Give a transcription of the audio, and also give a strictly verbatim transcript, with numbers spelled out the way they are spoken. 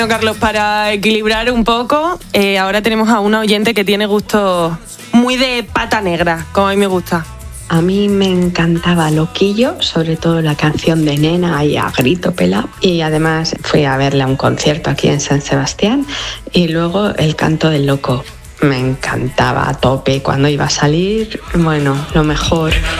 Bueno, Carlos, para equilibrar un poco, eh, ahora tenemos a una oyente que tiene gusto muy de pata negra, como a mí me gusta. A mí me encantaba Loquillo, sobre todo la canción de Nena, ahí a grito pelado. Y además fui a verle a un concierto aquí en San Sebastián. Y luego el canto del loco. Me encantaba a tope cuando iba a salir. Bueno, lo mejor.